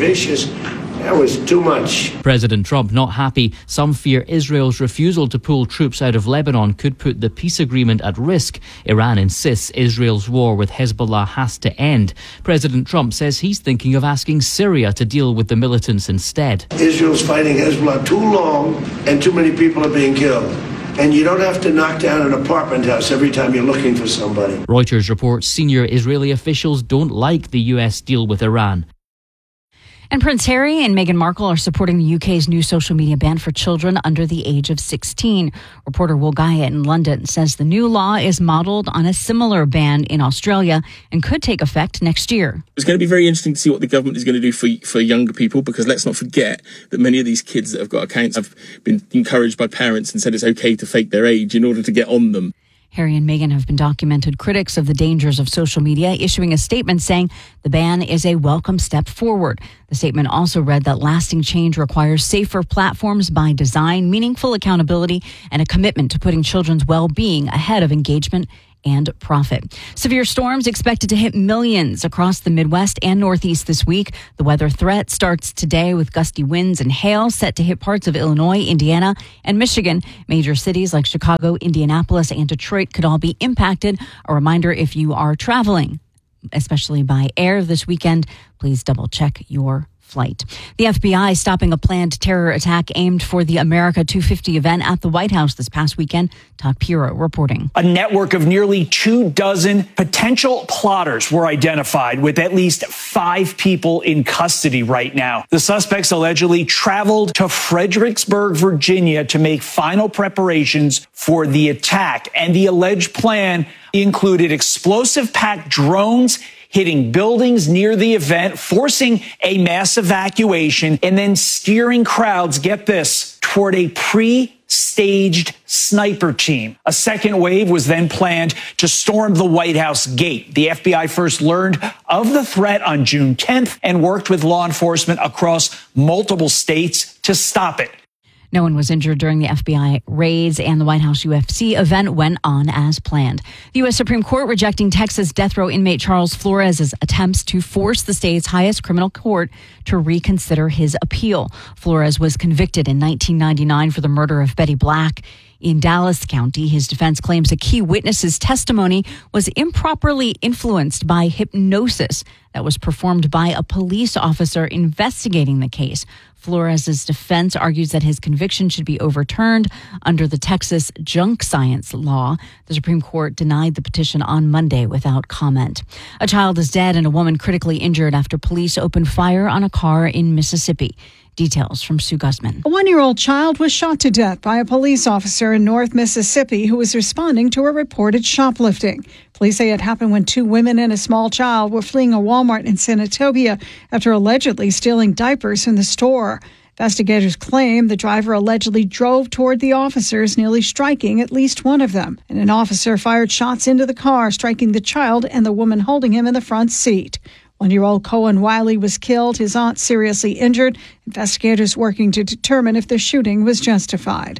was too much.
President Trump not happy. Some fear Israel's refusal to pull troops out of Lebanon could put the peace agreement at risk. Iran insists Israel's war with Hezbollah has to end. President Trump says he's thinking of asking Syria to deal with the militants instead.
Israel's fighting Hezbollah too long and too many people are being killed. And you don't have to knock down an apartment house every time you're looking for somebody.
Reuters reports senior Israeli officials don't like the U.S. deal with Iran.
And Prince Harry and Meghan Markle are supporting the UK's new social media ban for children under the age of 16. Reporter Will Guyett in London says the new law is modeled on a similar ban in Australia and could take effect next year.
It's going to be very interesting to see what the government is going to do for younger people, because let's not forget that many of these kids that have got accounts have been encouraged by parents and said it's okay to fake their age in order to get on them.
Harry and Meghan have been documented critics of the dangers of social media, issuing a statement saying the ban is a welcome step forward. The statement also read that lasting change requires safer platforms by design, meaningful accountability, and a commitment to putting children's well-being ahead of engagement and profit. Severe storms expected to hit millions across the Midwest and Northeast this week. The weather threat starts today with gusty winds and hail set to hit parts of Illinois, Indiana, and Michigan. Major cities like Chicago, Indianapolis, and Detroit could all be impacted. A reminder, if you are traveling, especially by air this weekend, please double check your flight. The FBI stopping a planned terror attack aimed for the America 250 event at the White House this past weekend. Todd Piro reporting.
A network of nearly 24 potential plotters were identified, with at least 5 people in custody right now. The suspects allegedly traveled to Fredericksburg, Virginia to make final preparations for the attack. And the alleged plan included explosive-packed drones hitting buildings near the event, forcing a mass evacuation, and then steering crowds, get this, toward a pre-staged sniper team. A second wave was then planned to storm the White House gate. The FBI first learned of the threat on June 10th and worked with law enforcement across multiple states to stop it.
No one was injured during the FBI raids, and the White House UFC event went on as planned. The U.S. Supreme Court rejecting Texas death row inmate Charles Flores' attempts to force the state's highest criminal court to reconsider his appeal. Flores was convicted in 1999 for the murder of Betty Black in Dallas County. His defense claims a key witness's testimony was improperly influenced by hypnosis that was performed by a police officer investigating the case. Flores' defense argues that his conviction should be overturned under the Texas junk science law. The Supreme Court denied the petition on Monday without comment. A child is dead and a woman critically injured after police opened fire on a car in Mississippi. Details from Sue Guzman.
A 1-year-old child was shot to death by a police officer in North Mississippi who was responding to a reported shoplifting. Police say it happened when 2 women and a small child were fleeing a Walmart in Senatobia after allegedly stealing diapers from the store. Investigators claim the driver allegedly drove toward the officers, nearly striking at least one of them. And an officer fired shots into the car, striking the child and the woman holding him in the front seat. 1-year-old Cohen Wiley was killed, his aunt seriously injured. Investigators working to determine if the shooting was justified.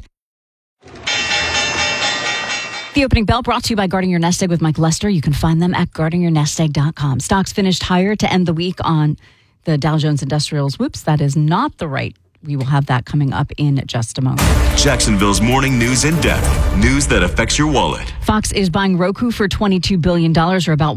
The opening bell brought to you by Guarding Your Nest Egg with Mike Lester. You can find them at guardingyournestegg.com. Stocks finished higher to end the week on the Dow Jones Industrials. Whoops, that is not the right. We will have that coming up in just a moment.
Jacksonville's morning news in depth. News that affects your wallet.
Fox is buying Roku for $22 billion, or about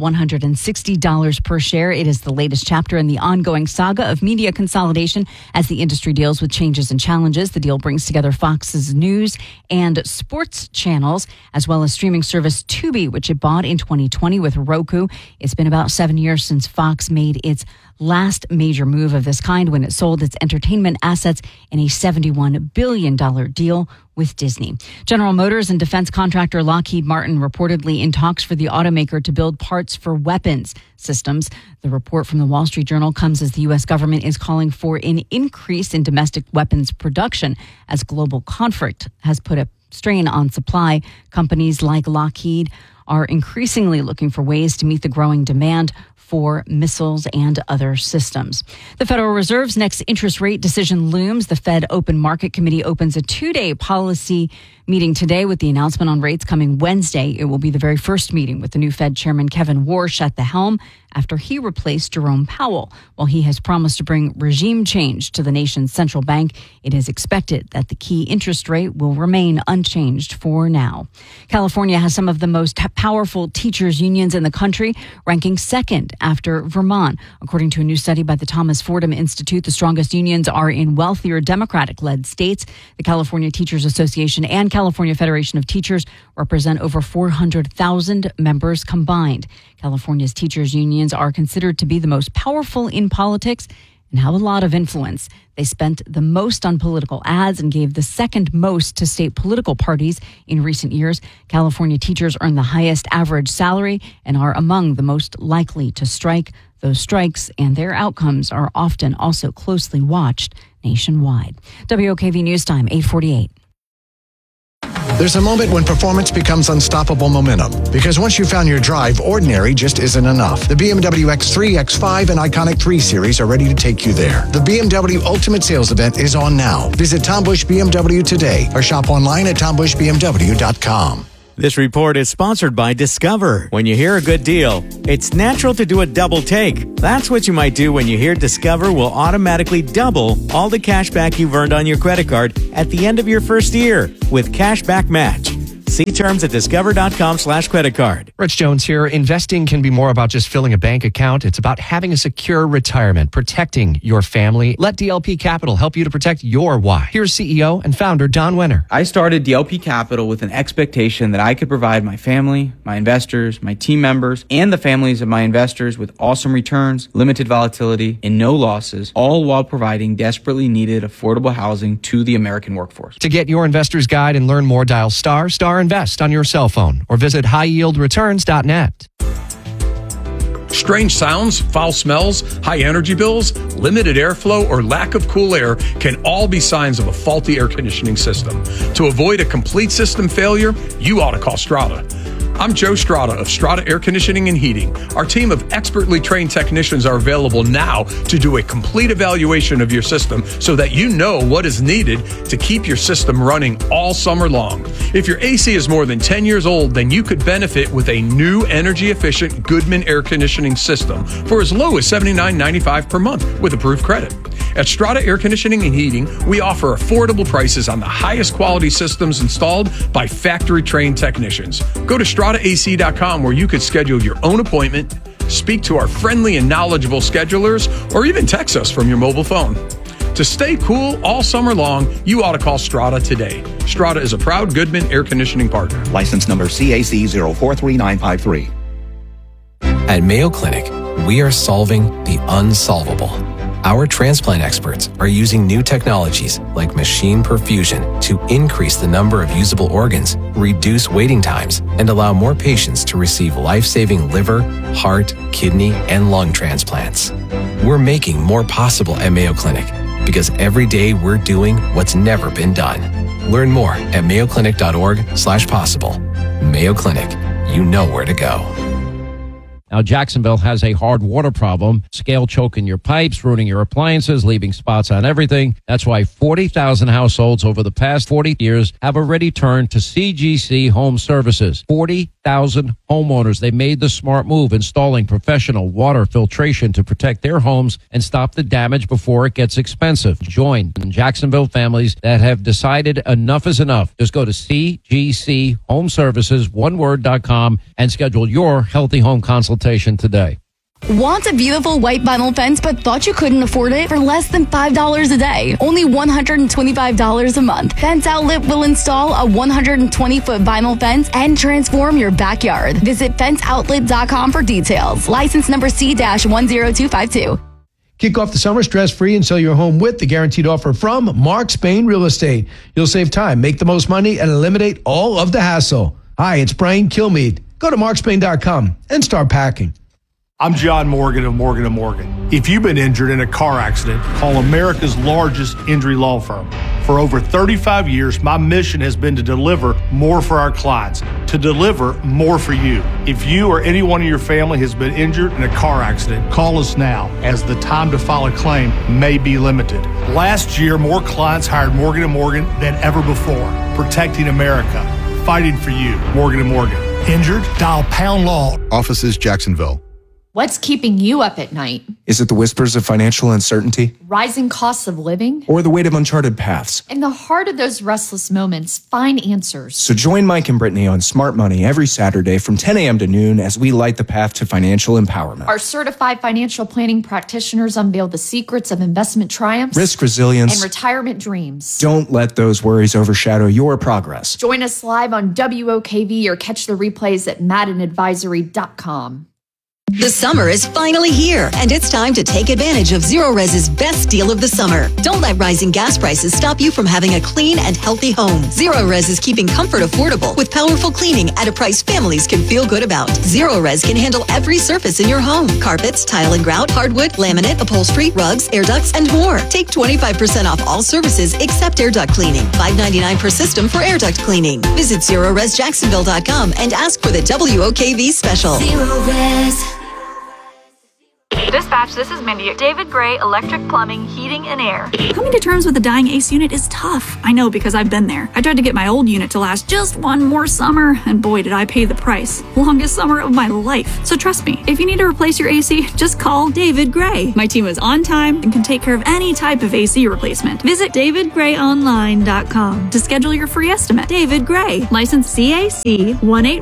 $160 per share. It is the latest chapter in the ongoing saga of media consolidation as the industry deals with changes and challenges. The deal brings together Fox's news and sports channels, as well as streaming service Tubi, which it bought in 2020 with Roku. It's been about 7 years since Fox made its last major move of this kind when it sold its entertainment assets in a $71 billion deal with Disney. General Motors and defense contractor Lockheed Martin reportedly in talks for the automaker to build parts for weapons systems. The report from the Wall Street Journal comes as the U.S. government is calling for an increase in domestic weapons production as global conflict has put a strain on supply. Companies like Lockheed are increasingly looking for ways to meet the growing demand for missiles and other systems. The Federal Reserve's next interest rate decision looms. The Fed Open Market Committee opens a 2-day policy meeting today with the announcement on rates coming Wednesday. It will be the very first meeting with the new Fed Chairman Kevin Warsh at the helm after he replaced Jerome Powell. While he has promised to bring regime change to the nation's central bank, it is expected that the key interest rate will remain unchanged for now. California has some of the most powerful teachers' unions in the country, ranking second after Vermont. According to a new study by the Thomas Fordham Institute, the strongest unions are in wealthier Democratic-led states. The California Teachers Association and California Federation of Teachers represent over 400,000 members combined. California's teachers' unions are considered to be the most powerful in politics and have a lot of influence. They spent the most on political ads and gave the second most to state political parties in recent years. California teachers earn the highest average salary and are among the most likely to strike. Those strikes and their outcomes are often also closely watched nationwide. WOKV News Time, 8:48.
There's a moment when performance becomes unstoppable momentum. Because once you've found your drive, ordinary just isn't enough. The BMW X3, X5, and Iconic 3 Series are ready to take you there. The BMW Ultimate Sales Event is on now. Visit Tom Busch BMW today or shop online at tombushbmw.com.
This report is sponsored by Discover. When you hear a good deal, it's natural to do a double take. That's what you might do when you hear Discover will automatically double all the cash back you've earned on your credit card at the end of your first year with Cashback Match. See terms at discover.com/creditcard.
Rich Jones here. Investing can be more about just filling a bank account. It's about having a secure retirement, protecting your family. Let DLP Capital help you to protect your why. Here's CEO and founder Don Wenner.
I started DLP Capital with an expectation that I could provide my family, my investors, my team members, and the families of my investors with awesome returns, limited volatility, and no losses, all while providing desperately needed affordable housing to the American workforce.
To get your investor's guide and learn more, dial star invest on your cell phone or visit highyieldreturns.net.
Strange sounds, foul smells, high energy bills, limited airflow, or lack of cool air can all be signs of a faulty air conditioning system. To avoid a complete system failure, you ought to call Strata. I'm Joe Strata of Strata Air Conditioning and Heating. Our team of expertly trained technicians are available now to do a complete evaluation of your system so that you know what is needed to keep your system running all summer long. If your AC is more than 10 years old, then you could benefit with a new energy-efficient Goodman air conditioning system for as low as $79.95 per month with approved credit. At Strata Air Conditioning and Heating, we offer affordable prices on the highest quality systems installed by factory-trained technicians. Go to StrataAC.com where you could schedule your own appointment, speak to our friendly and knowledgeable schedulers, or even text us from your mobile phone. To stay cool all summer long, you ought to call Strata today. Strata is a proud Goodman air conditioning partner.
License number CAC 043953.
At Mayo Clinic, we are solving the unsolvable. Our transplant experts are using new technologies like machine perfusion to increase the number of usable organs, reduce waiting times, and allow more patients to receive life-saving liver, heart, kidney, and lung transplants. We're making more possible at Mayo Clinic because every day we're doing what's never been done. Learn more at mayoclinic.org/possible. Mayo Clinic, you know where to go.
Now, Jacksonville has a hard water problem, scale choking your pipes, ruining your appliances, leaving spots on everything. That's why 40,000 households over the past 40 years have already turned to CGC Home Services. 40,000 homeowners. They made the smart move, installing professional water filtration to protect their homes and stop the damage before it gets expensive. Join Jacksonville families that have decided enough is enough. Just go to cgchomeservices.com and schedule your healthy home consultation today.
Want a beautiful white vinyl fence but thought you couldn't afford it for less than $5 a day? Only $125 a month. Fence Outlet will install a 120-foot vinyl fence and transform your backyard. Visit fenceoutlet.com for details. License number C-10252.
Kick off the summer stress-free and sell your home with the guaranteed offer from Mark Spain Real Estate. You'll save time, make the most money, and eliminate all of the hassle. Hi, it's Brian Kilmeade. Go to markspain.com and start packing.
I'm John Morgan of Morgan & Morgan. If you've been injured in a car accident, call America's largest injury law firm. For over 35 years, my mission has been to deliver more for our clients, to deliver more for you. If you or anyone in your family has been injured in a car accident, call us now, as the time to file a claim may be limited. Last year, more clients hired Morgan & Morgan than ever before, protecting America, fighting for you. Morgan & Morgan. Injured? Dial Pound Law.
Offices, Jacksonville.
What's keeping you up at night?
Is it the whispers of financial uncertainty?
Rising costs of living?
Or the weight of uncharted paths?
In the heart of those restless moments, find answers.
So join Mike and Brittany on Smart Money every Saturday from 10 a.m. to noon as we light the path to financial empowerment.
Our certified financial planning practitioners unveil the secrets of investment triumphs,
risk resilience,
and retirement dreams.
Don't let those worries overshadow your progress.
Join us live on WOKV or catch the replays at maddenadvisory.com.
The summer is finally here, and it's time to take advantage of Zerorez's best deal of the summer. Don't let rising gas prices stop you from having a clean and healthy home. Zerorez is keeping comfort affordable with powerful cleaning at a price families can feel good about. Zerorez can handle every surface in your home. Carpets, tile and grout, hardwood, laminate, upholstery, rugs, air ducts, and more. Take 25% off all services except air duct cleaning. $5.99 per system for air duct cleaning. Visit ZerorezJacksonville.com and ask for the WOKV special.
Zerorez. Dispatch, this is Mindy. David Gray, Electric Plumbing, Heating and Air.
Coming to terms with a dying AC unit is tough. I know because I've been there. I tried to get my old unit to last just one more summer, and boy, did I pay the price. Longest summer of my life. So trust me, if you need to replace your AC, just call David Gray. My team is on time and can take care of any type of AC replacement. Visit davidgrayonline.com to schedule your free estimate. David Gray, license CAC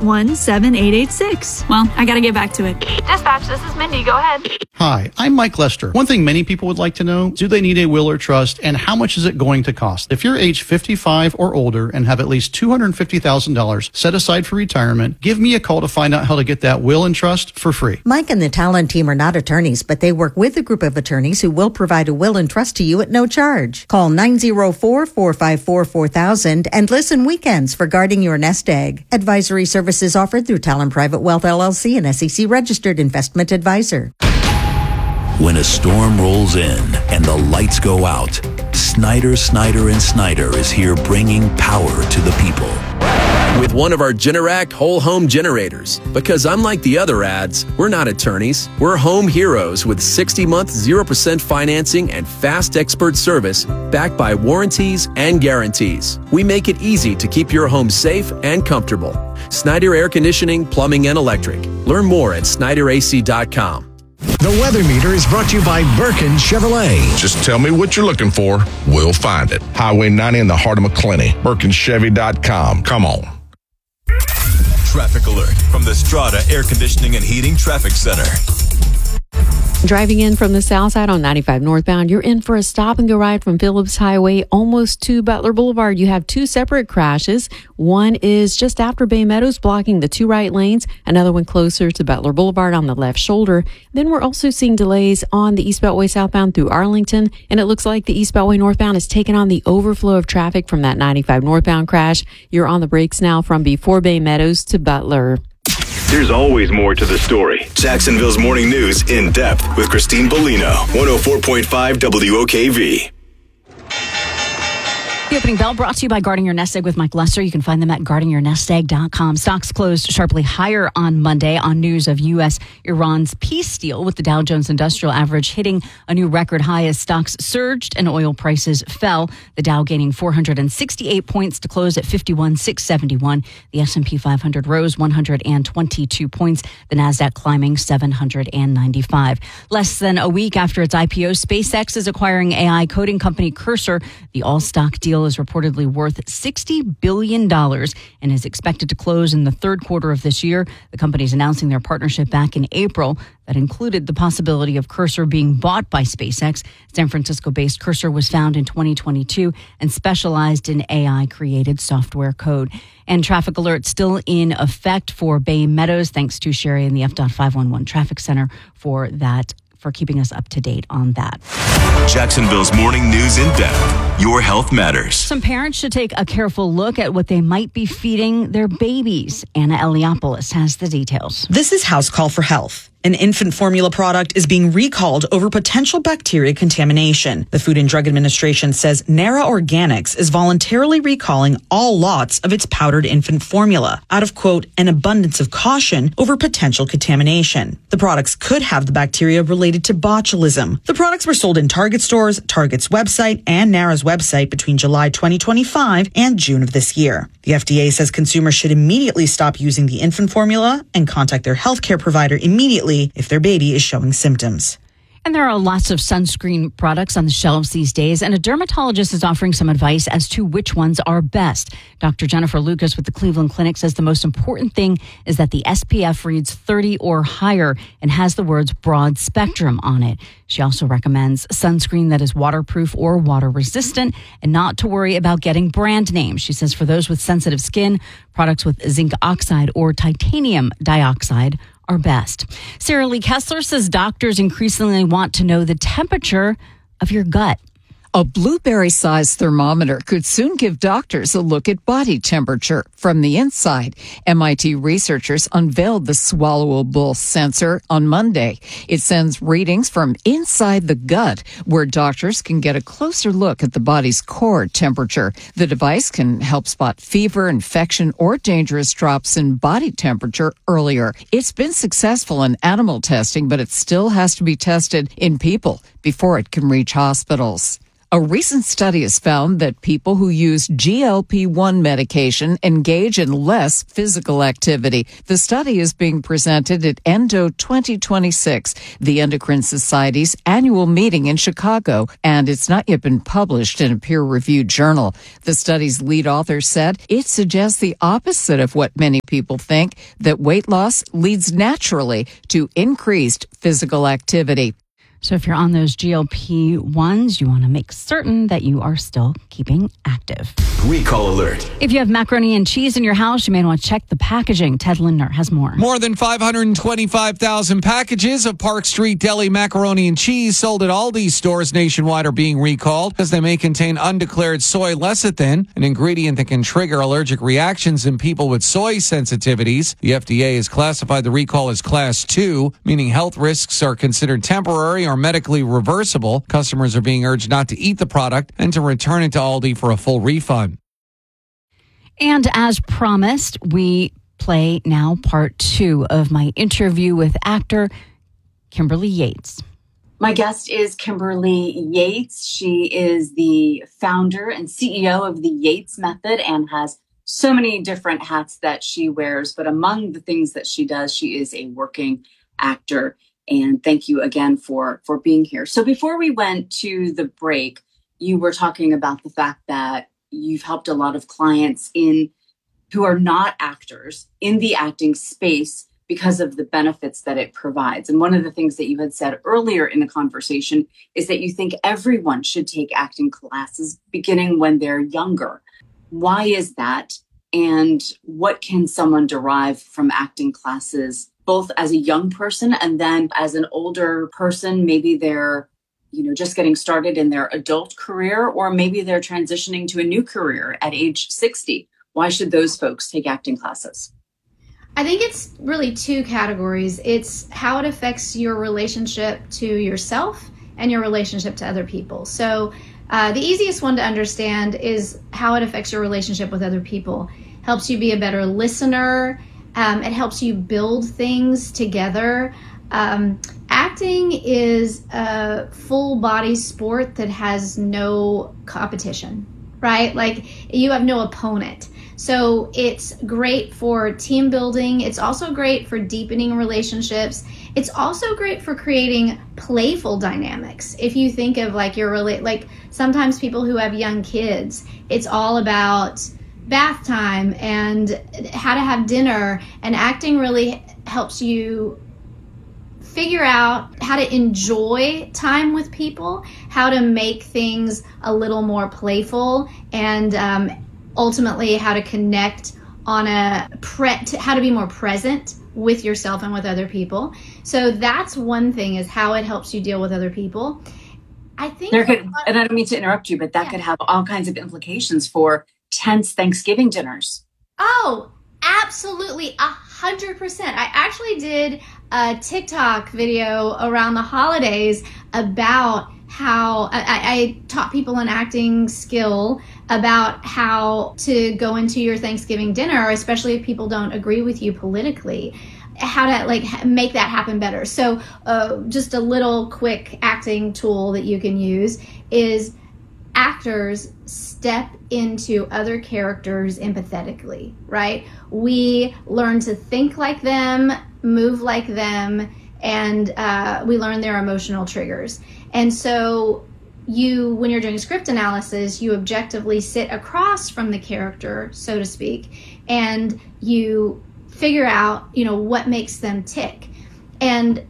1817886. Well, I gotta get back to it.
Dispatch, this is Mindy. Go ahead.
Hi, I'm Mike Lester. One thing many people would like to know, do they need a will or trust, and how much is it going to cost? If you're age 55 or older and have at least $250,000 set aside for retirement, give me a call to find out how to get that will and trust for free.
Mike and the Talent team are not attorneys, but they work with a group of attorneys who will provide a will and trust to you at no charge. Call 904-454-4000 and listen weekends for guarding your nest egg. Advisory services offered through Talent Private Wealth LLC, an SEC registered investment advisor.
When a storm rolls in and the lights go out, Snyder is here bringing power to the people.
With one of our Generac whole home generators. Because unlike the other ads, we're not attorneys. We're home heroes with 60-month 0% financing and fast expert service backed by warranties and guarantees. We make it easy to keep your home safe and comfortable. Snyder Air Conditioning, Plumbing, and Electric. Learn more at SnyderAC.com.
The weather meter is brought to you by Birkin Chevrolet.
Just tell me what you're looking for. We'll find it. Highway 90 in the heart of McClenny. BirkinChevy.com. Come on.
Traffic alert from the Strata Air Conditioning and Heating Traffic Center.
Driving in from the south side on 95 northbound, you're in for a stop-and-go ride from Phillips Highway almost to Butler Boulevard. You have two separate crashes. One is just after Bay Meadows, blocking the two right lanes. Another one closer to Butler Boulevard on the left shoulder. Then we're also seeing delays on the East Beltway southbound through Arlington, and it looks like the East Beltway northbound is taking on the overflow of traffic from that 95 northbound crash. You're on the brakes now from before Bay Meadows to Butler.
There's always more to the story. Jacksonville's Morning News in depth with Christine Bellino, 104.5 WOKV.
The opening bell brought to you by Guarding Your Nest Egg with Mike Lester. You can find them at guardingyournestegg.com. Stocks closed sharply higher on Monday on news of U.S.-Iran's peace deal, with the Dow Jones Industrial Average hitting a new record high as stocks surged and oil prices fell. The Dow gaining 468 points to close at 51,671. The S&P 500 rose 122 points. The Nasdaq climbing 795. Less than a week after its IPO, SpaceX is acquiring AI coding company Cursor. The all-stock deal is reportedly worth $60 billion and is expected to close in the third quarter of this year. The company is announcing their partnership back in April that included the possibility of Cursor being bought by SpaceX. San Francisco-based Cursor was founded in 2022 and specialized in AI-created software code. And traffic alert still in effect for Bay Meadows. Thanks to Sherry and the FDOT 511 Traffic Center for keeping us up to date on that.
Jacksonville's Morning News in depth. Your health matters.
Some parents should take a careful look at what they might be feeding their babies. Anna Eliopoulos has the details.
This is House Call for Health. An infant formula product is being recalled over potential bacteria contamination. The Food and Drug Administration says Nara Organics is voluntarily recalling all lots of its powdered infant formula out of, quote, an abundance of caution over potential contamination. The products could have the bacteria related to botulism. The products were sold in Target stores, Target's website, and Nara's website between July 2025 and June of this year. The FDA says consumers should immediately stop using the infant formula and contact their healthcare provider immediately if their baby is showing symptoms.
And there are lots of sunscreen products on the shelves these days, and a dermatologist is offering some advice as to which ones are best. Dr. Jennifer Lucas with the Cleveland Clinic says the most important thing is that the SPF reads 30 or higher and has the words broad spectrum on it. She also recommends sunscreen that is waterproof or water resistant and not to worry about getting brand names. She says for those with sensitive skin, products with zinc oxide or titanium dioxide our best. Sarah Lee Kessler says doctors increasingly want to know the temperature of your gut.
A blueberry-sized thermometer could soon give doctors a look at body temperature from the inside. MIT researchers unveiled the swallowable sensor on Monday. It sends readings from inside the gut, where doctors can get a closer look at the body's core temperature. The device can help spot fever, infection, or dangerous drops in body temperature earlier. It's been successful in animal testing, but it still has to be tested in people before it can reach hospitals. A recent study has found that people who use GLP-1 medication engage in less physical activity. The study is being presented at Endo 2026, the Endocrine Society's annual meeting in Chicago, and it's not yet been published in a peer-reviewed journal. The study's lead author said it suggests the opposite of what many people think, that weight loss leads naturally to increased physical activity.
So if you're on those GLP-1s, you want to make certain that you are still keeping active.
Recall alert.
If you have macaroni and cheese in your house, you may want to check the packaging. Ted Lindner has more.
More than 525,000 packages of Park Street Deli macaroni and cheese sold at Aldi stores nationwide are being recalled because they may contain undeclared soy lecithin, an ingredient that can trigger allergic reactions in people with soy sensitivities. The FDA has classified the recall as Class 2, meaning health risks are considered temporary or medically reversible. Customers are being urged not to eat the product and to return it to Aldi for a full refund.
And as promised, we play now part 2 of my interview with actor Kimberly Yates.
My guest is Kimberly Yates. She is the founder and CEO of the Yates Method and has so many different hats that she wears. But among the things that she does, she is a working actor. And thank you again for being here. So before we went to the break, you were talking about the fact that you've helped a lot of clients who are not actors in the acting space because of the benefits that it provides. And one of the things that you had said earlier in the conversation is that you think everyone should take acting classes beginning when they're younger. Why is that? And what can someone derive from acting classes, both as a young person and then as an older person? Maybe they're, just getting started in their adult career, or maybe they're transitioning to a new career at age 60. Why should those folks take acting classes?
I think it's really 2 categories. It's how it affects your relationship to yourself and your relationship to other people. So the easiest one to understand is how it affects your relationship with other people. Helps you be a better listener. It helps you build things together. Acting is a full body sport that has no competition, right? Like you have no opponent. So it's great for team building. It's also great for deepening relationships. It's also great for creating playful dynamics. If you think of like sometimes people who have young kids, it's all about bath time and how to have dinner, and acting really helps you figure out how to enjoy time with people, how to make things a little more playful, and ultimately how to connect on how to be more present with yourself and with other people. So that's one thing, is how it helps you deal with other people. I think
and I don't mean to interrupt you, but that could have all kinds of implications for tense Thanksgiving dinners.
Oh, absolutely, 100%. I actually did a TikTok video around the holidays about how I taught people an acting skill about how to go into your Thanksgiving dinner, especially if people don't agree with you politically, how to make that happen better. So just a little quick acting tool that you can use is actors step into other characters empathetically, right? We learn to think like them, move like them, and we learn their emotional triggers. And so when you're doing script analysis, you objectively sit across from the character, so to speak, and you figure out, what makes them tick. And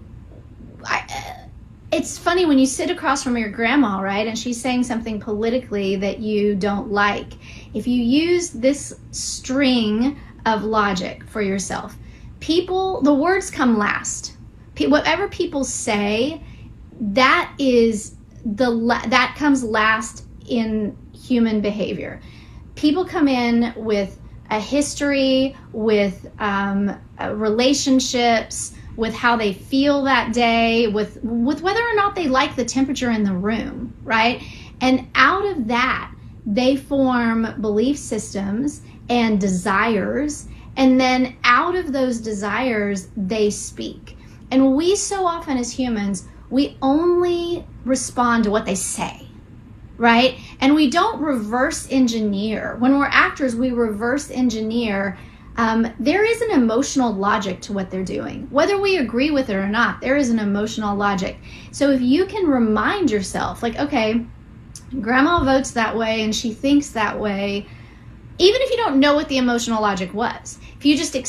it's funny when you sit across from your grandma, right, and she's saying something politically that you don't like. If you use this string of logic for yourself, the words come last. Whatever people say, that comes last in human behavior. People come in with a history, with relationships, with how they feel that day, with whether or not they like the temperature in the room, right? And out of that, they form belief systems and desires, and then out of those desires, they speak. And we so often as humans, we only respond to what they say, right? And we don't reverse engineer. When we're actors, we reverse engineer. There is an emotional logic to what they're doing. Whether we agree with it or not, there is an emotional logic. So if you can remind yourself, like, okay, Grandma votes that way and she thinks that way, even if you don't know what the emotional logic was, if you just